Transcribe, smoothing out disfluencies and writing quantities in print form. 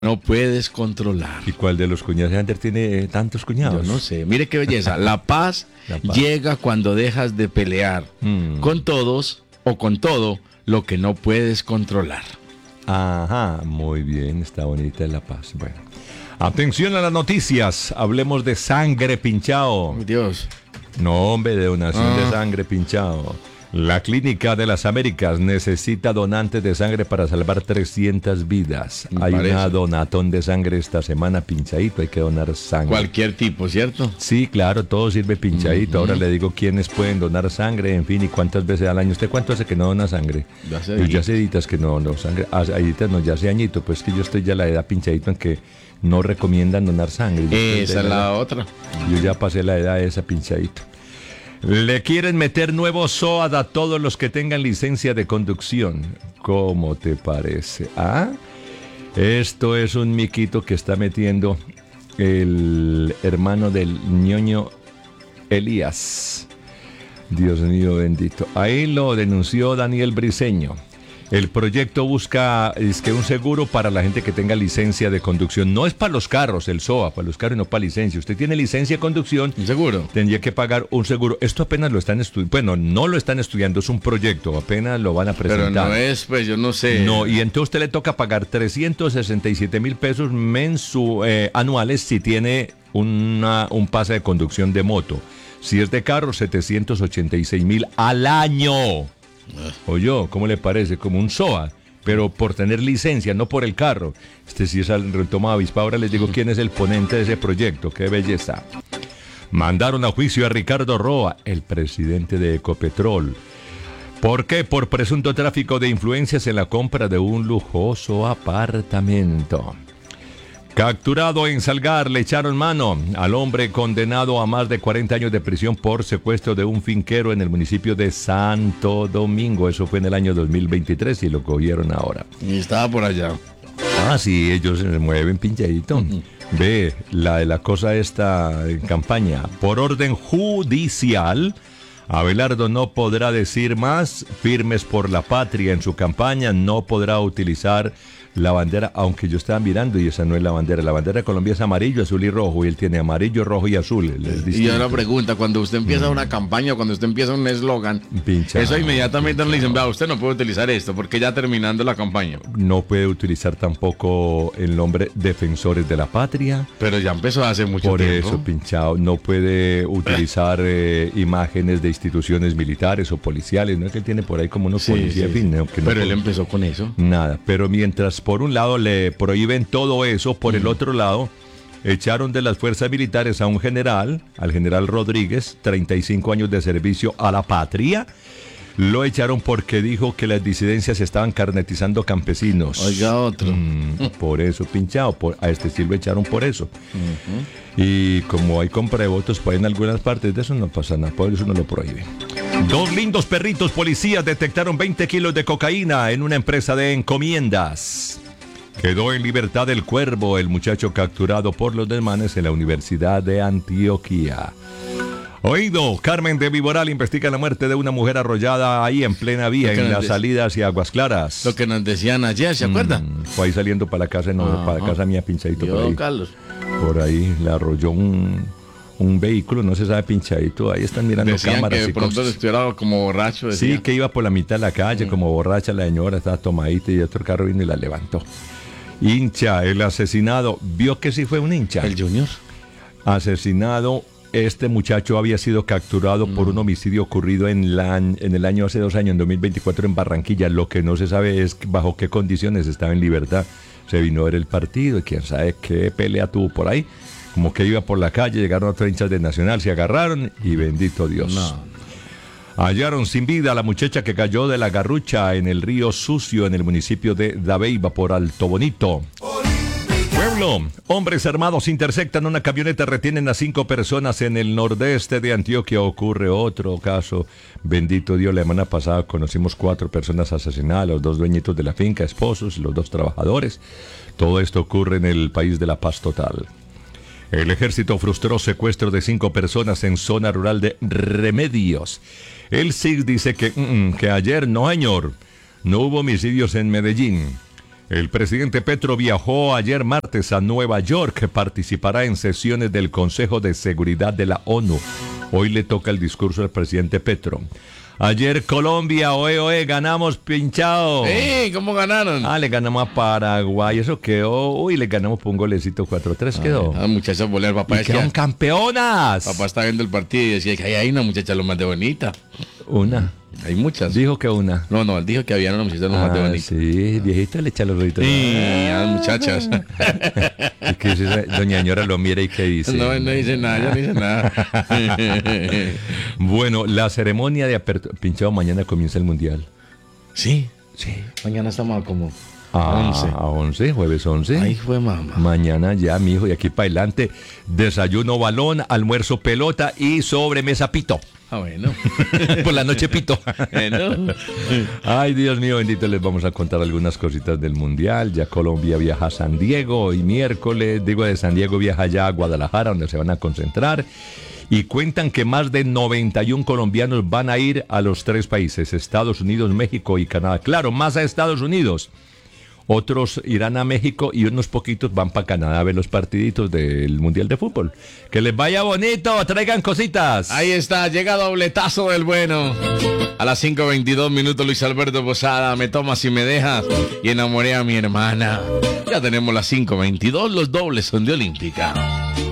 no puedes controlar. ¿Y cuál de los cuñados? Ander tiene tantos cuñados. Yo no sé. Mire qué belleza. La paz llega cuando dejas de pelear con todos o con todo lo que no puedes controlar. Ajá, muy bien, está bonita la paz. Bueno, atención a las noticias. Hablemos de sangre pinchado. Dios. No, hombre, de donación de sangre pinchado. La Clínica de las Américas necesita donantes de sangre para salvar 300 vidas. Hay una donatón de sangre esta semana pinchadito, hay que donar sangre. Cualquier tipo, ¿cierto? Sí, claro, todo sirve pinchadito. Ahora le digo quiénes pueden donar sangre, en fin, y cuántas veces al año. ¿Usted cuánto hace que no dona sangre? Ya hace editas que no dono sangre. Editas no, ya hace añito, pues que yo estoy ya a la edad pinchadito en que no recomiendan donar sangre. Esa es la otra. Yo ya pasé la edad esa pinchadito. Le quieren meter nuevo SOAT a todos los que tengan licencia de conducción. ¿Cómo te parece? ¿Ah? Esto es un miquito que está metiendo el hermano del ñoño Elías. Dios mío bendito. Ahí lo denunció Daniel Briceño. El proyecto busca un seguro para la gente que tenga licencia de conducción. No es para los carros, el SOA, para los carros y no para licencia. Usted tiene licencia de conducción, ¿un seguro? Tendría que pagar un seguro. Esto apenas lo están estudiando. Bueno, no lo están estudiando, es un proyecto, apenas lo van a presentar. Pero no es, pues yo no sé. No, y entonces usted le toca pagar 367,000 pesos anuales si tiene un pase de conducción de moto. Si es de carro, 786,000 al año. Oye, ¿cómo le parece? Como un SOA, pero por tener licencia, no por el carro. Este sí es el retoma avispa. Ahora les digo quién es el ponente de ese proyecto. ¡Qué belleza! Mandaron a juicio a Ricardo Roa, el presidente de Ecopetrol. ¿Por qué? Por presunto tráfico de influencias en la compra de un lujoso apartamento. Capturado en Salgar, le echaron mano al hombre condenado a más de 40 años de prisión por secuestro de un finquero en el municipio de Santo Domingo. Eso fue en el año 2023 y lo cogieron ahora. Y estaba por allá. Ah, sí, ellos se mueven pinchadito. Ve, la cosa esta en campaña. Por orden judicial, Abelardo no podrá decir más. Firmes por la patria en su campaña, no podrá utilizar la bandera, aunque yo estaba mirando y esa no es la bandera. La bandera de Colombia es amarillo, azul y rojo, y él tiene amarillo, rojo y azul. Y una pregunta, cuando usted empieza una campaña, cuando usted empieza un eslogan, eso inmediatamente le dicen, vea, usted no puede utilizar esto, porque ya terminando la campaña. No puede utilizar tampoco el nombre Defensores de la Patria. Pero ya empezó hace mucho tiempo. Por eso, pinchado, no puede utilizar imágenes de instituciones militares o policiales, no es que él tiene por ahí como unos policías, en fin. Pero él empezó con eso. Nada, pero mientras por un lado le prohíben todo eso, por el otro lado echaron de las fuerzas militares a un general, al general Rodríguez, 35 años de servicio a la patria. Lo echaron porque dijo que las disidencias estaban carnetizando campesinos. Oiga, otro. Por eso, pinchado, a este sí lo echaron por eso. Y como hay compra de votos pues en algunas partes, de eso no pasa nada, por eso no lo prohíben. Dos lindos perritos policías detectaron 20 kilos de cocaína en una empresa de encomiendas. Quedó en libertad el Cuervo, el muchacho capturado por los desmanes en la Universidad de Antioquia. Oído, Carmen de Viboral investiga la muerte de una mujer arrollada ahí en plena vía en la salida hacia Aguas Claras. Lo que nos decían ayer, ¿se acuerdan? Fue ahí saliendo para la casa, para la casa mía pinchadito por ahí. Carlos. Por ahí le arrolló un vehículo, no se sabe, pinchadito. Ahí están mirando decían cámaras que de y pronto cosas. estuviera como borracho. Decían. Sí, que iba por la mitad de la calle, como borracha la señora, estaba tomadita y otro carro vino y la levantó. Hincha, el asesinado, vio que sí fue un hincha. El Junior. Asesinado. Este muchacho había sido capturado por un homicidio ocurrido en el año hace 2 años, en 2024, en Barranquilla. Lo que no se sabe es bajo qué condiciones estaba en libertad. Se vino a ver el partido y quién sabe qué pelea tuvo por ahí. Como que iba por la calle, llegaron otros hinchas de Nacional, se agarraron y bendito Dios. Hallaron sin vida a la muchacha que cayó de la garrucha en el río Sucio, en el municipio de Dabeiba, por Alto Bonito. Pueblo, hombres armados interceptan una camioneta, retienen a 5 personas en el nordeste de Antioquia. Ocurre otro caso, bendito Dios, la semana pasada conocimos 4 personas asesinadas, los 2 dueñitos de la finca, esposos, los 2 trabajadores. Todo esto ocurre en el país de la paz total. El ejército frustró secuestro de 5 personas en zona rural de Remedios. El SIG dice que ayer, no señor, no hubo homicidios en Medellín. El presidente Petro viajó ayer martes a Nueva York, que participará en sesiones del Consejo de Seguridad de la ONU. Hoy le toca el discurso al presidente Petro. Ayer Colombia, oe, ganamos pinchado. ¿Cómo ganaron? Le ganamos a Paraguay, eso quedó. Le ganamos por un golecito 4-3 quedó. Muchachas volar, papá. Y quedaron campeonas. Papá está viendo el partido y decía que hay una muchacha lo más de bonita. Una. Hay muchas. Dijo que una. No, él dijo que había una muchacha lo más de bonita. Sí, viejita le echa los rollitos. Sí, a las muchachas. Es que doña señora lo mira y qué dice. No dice nada, ya no dice nada. Bueno, la ceremonia de apertura. Pinchado, mañana comienza el mundial. Sí. Mañana estamos como a 11. A 11, jueves 11. Ahí fue mamá. Mañana ya, mijo, y aquí para adelante, desayuno balón, almuerzo pelota y sobremesa pito. Bueno. Por la noche pito. Bueno. Ay, Dios mío, bendito, les vamos a contar algunas cositas del mundial. Ya Colombia viaja a San Diego y miércoles, de San Diego viaja ya a Guadalajara, donde se van a concentrar. Y cuentan que más de 91 colombianos van a ir a los 3 países, Estados Unidos, México y Canadá. Claro, más a Estados Unidos. Otros irán a México y unos poquitos van para Canadá a ver los partiditos del Mundial de Fútbol. Que les vaya bonito, traigan cositas. Ahí está, llega dobletazo del bueno. A las 5:22 minutos, Luis Alberto Posada, me tomas y me dejas. Y enamoré a mi hermana. Ya tenemos las 5:22, los dobles son de Olímpica.